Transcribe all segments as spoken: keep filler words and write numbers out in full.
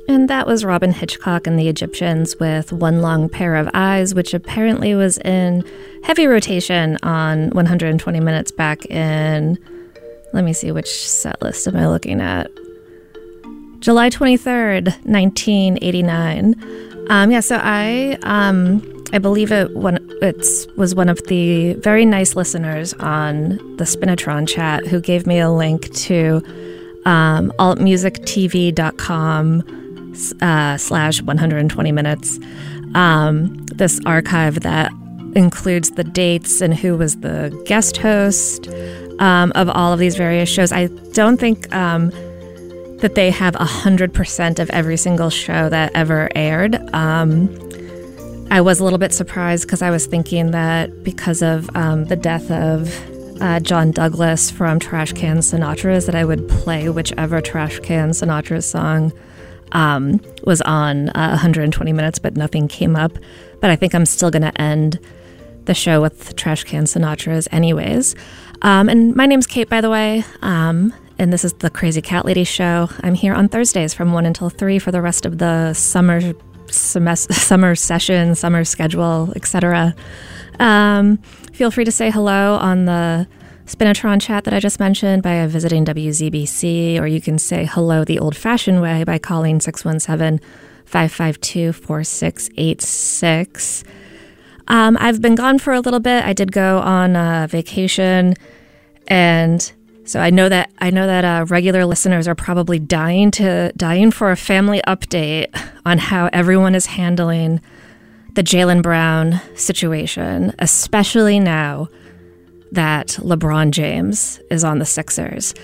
And that was Robin Hitchcock and the Egyptians with One Long Pair of Eyes, which apparently was in heavy rotation on one hundred twenty minutes back in, let me see, which set list am I looking at? July twenty-third, nineteen eighty-nine. Um, yeah, so I um, I believe it one it was one of the very nice listeners on the Spinatron chat who gave me a link to um, alt music t v dot com uh, slash one hundred twenty minutes. Um, this archive that includes the dates and who was the guest host um, of all of these various shows. I don't think um, that they have one hundred percent of every single show that ever aired. Um, I was a little bit surprised because I was thinking that because of um, the death of uh, John Douglas from Trash Can Sinatra's, that I would play whichever Trash Can Sinatra song um, was on uh, one hundred twenty minutes, but nothing came up. But I think I'm still going to end the show with Trash Can Sinatra's anyways. Um, and my name's Kate, by the way. Um, And this is the Crazy Cat Lady Show. I'm here on Thursdays from one until three for the rest of the summer semester, summer session, summer schedule, et cetera. Um, feel free to say hello on the Spinatron chat that I just mentioned by visiting W Z B C, or you can say hello the old-fashioned way by calling six one seven, five five two, four six eight six. Um, I've been gone for a little bit. I did go on a vacation, and So I know that I know that uh, regular listeners are probably dying to dying for a family update on how everyone is handling the Jaylen Brown situation, especially now that LeBron James is on the Sixers.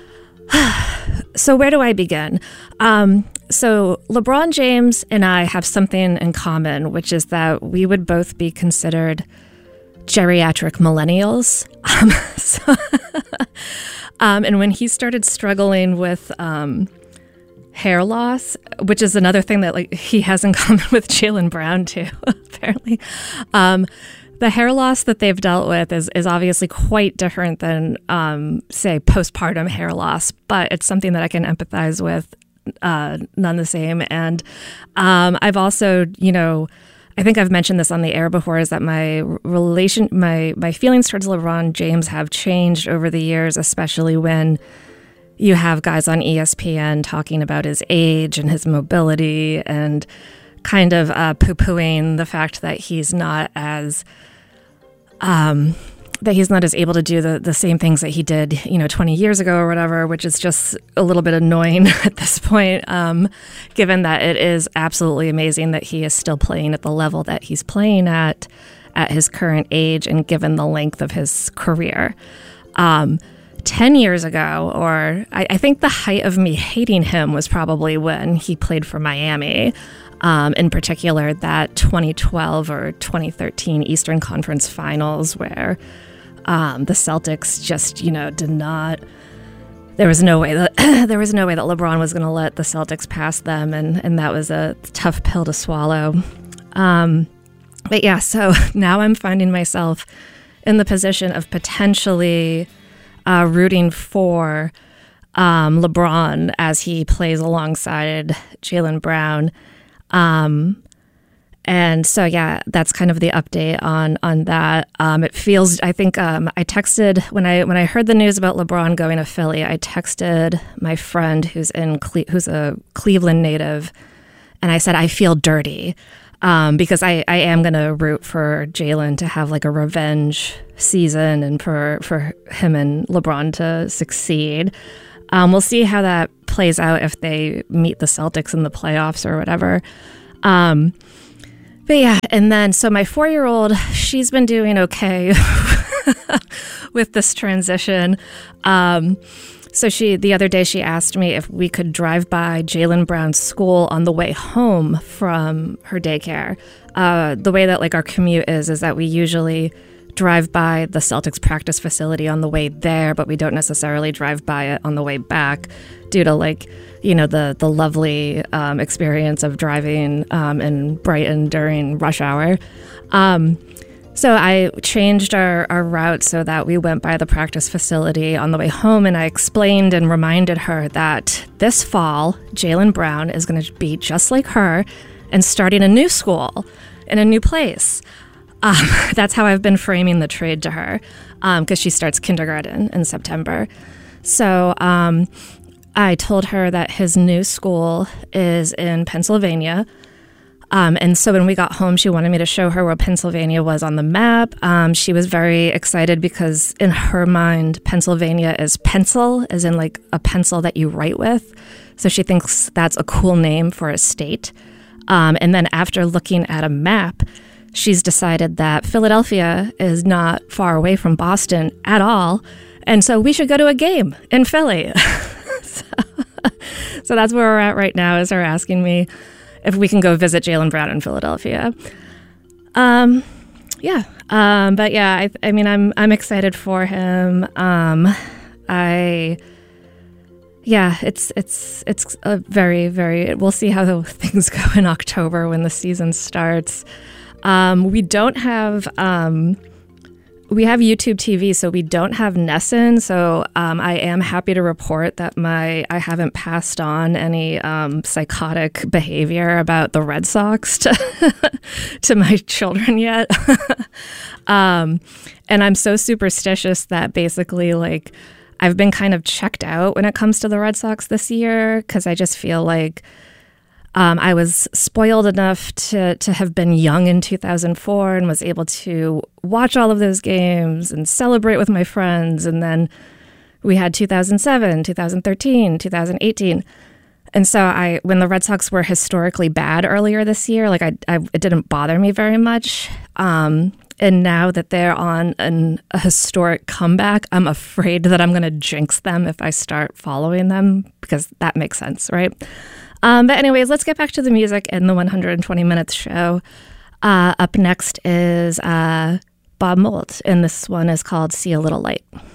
So where do I begin? Um, so LeBron James and I have something in common, which is that we would both be considered geriatric millennials. Um, so um, and when he started struggling with um, hair loss, which is another thing that like he has in common with Jaylen Brown too, apparently, um, the hair loss that they've dealt with is, is obviously quite different than, um, say, postpartum hair loss, but it's something that I can empathize with, uh, none the same. And um, I've also, you know, I think I've mentioned this on the air before, is that my relation, my my feelings towards LeBron James have changed over the years, especially when you have guys on E S P N talking about his age and his mobility and kind of uh, poo-pooing the fact that he's not as um, that he's not as able to do the, the same things that he did, you know, twenty years ago or whatever, which is just a little bit annoying at this point, um, given that it is absolutely amazing that he is still playing at the level that he's playing at, at his current age, and given the length of his career. Um, ten years ago, or I, I think the height of me hating him was probably when he played for Miami. Um, in particular, that twenty twelve or twenty thirteen Eastern Conference Finals, where um, the Celtics just, you know, did not. There was no way that there was no way that LeBron was going to let the Celtics pass them, and and that was a tough pill to swallow. Um, but yeah, so now I'm finding myself in the position of potentially uh, rooting for um, LeBron as he plays alongside Jaylen Brown. Um, and so, yeah, that's kind of the update on, on that. Um, it feels, I think, um, I texted when I, when I heard the news about LeBron going to Philly, I texted my friend who's in, Cle- who's a Cleveland native. And I said, I feel dirty, um, because I, I am going to root for Jaylen to have like a revenge season and for, for him and LeBron to succeed. Um, we'll see how that plays out if they meet the Celtics in the playoffs or whatever. Um, but yeah, and then so my four-year-old, she's been doing okay with this transition. Um, so she the other day she asked me if we could drive by Jaylen Brown's school on the way home from her daycare. Uh, the way that like our commute is is that we usually drive by the Celtics practice facility on the way there, but we don't necessarily drive by it on the way back due to like, you know, the, the lovely um, experience of driving um, in Brighton during rush hour. Um, So I changed our, our route so that we went by the practice facility on the way home, and I explained and reminded her that this fall, Jaylen Brown is going to be just like her and starting a new school in a new place. Um, that's how I've been framing the trade to her, because um, she starts kindergarten in September. So um, I told her that his new school is in Pennsylvania. Um, and so when we got home, she wanted me to show her where Pennsylvania was on the map. Um, she was very excited because in her mind, Pennsylvania is pencil, as in like a pencil that you write with. So she thinks that's a cool name for a state. Um, and then after looking at a map, she's decided that Philadelphia is not far away from Boston at all. And so we should go to a game in Philly. so, so that's where we're at right now, is her asking me if we can go visit Jaylen Brown in Philadelphia. Um, yeah. Um, but yeah, I, I mean, I'm, I'm excited for him. Um, I, yeah, it's, it's, it's a very, very, we'll see how things go in October when the season starts. Um, we don't have, um, we have YouTube T V, so we don't have Nessun. So um, I am happy to report that my I haven't passed on any um, psychotic behavior about the Red Sox to, to my children yet. um, and I'm so superstitious that basically, like, I've been kind of checked out when it comes to the Red Sox this year, because I just feel like Um, I was spoiled enough to to have been young in two thousand four and was able to watch all of those games and celebrate with my friends. And then we had two thousand seven, two thousand thirteen, two thousand eighteen. And so I, when the Red Sox were historically bad earlier this year, like I, I it didn't bother me very much. Um, and now that they're on an, a historic comeback, I'm afraid that I'm going to jinx them if I start following them, because that makes sense, right? Um, but anyways, let's get back to the music in the one hundred twenty minutes show. Uh, up next is uh, Bob Mould, and this one is called See a Little Light.